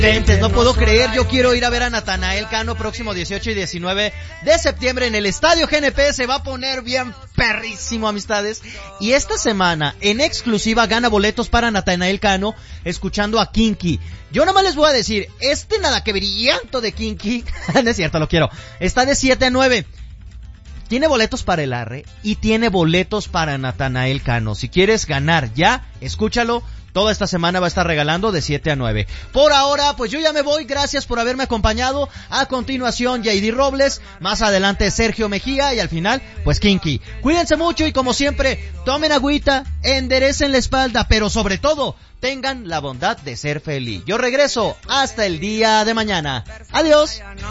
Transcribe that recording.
No puedo creer, yo quiero ir a ver a Natanael Cano próximo 18 y 19 de septiembre en el Estadio GNP. Se va a poner bien perrísimo, amistades. Y esta semana, en exclusiva, gana boletos para Natanael Cano escuchando a Kinky. Yo nada más les voy a decir, nada que brillanto de Kinky, no es cierto, lo quiero, está de 7 a 9. Tiene boletos para el Arre y tiene boletos para Natanael Cano. Si quieres ganar ya, escúchalo. Toda esta semana va a estar regalando de 7 a 9. Por ahora, pues yo ya me voy. Gracias por haberme acompañado. A continuación, JD Robles. Más adelante, Sergio Mejía. Y al final, pues Kinky. Cuídense mucho y como siempre, tomen agüita, enderecen la espalda, pero sobre todo, tengan la bondad de ser feliz. Yo regreso hasta el día de mañana. Adiós.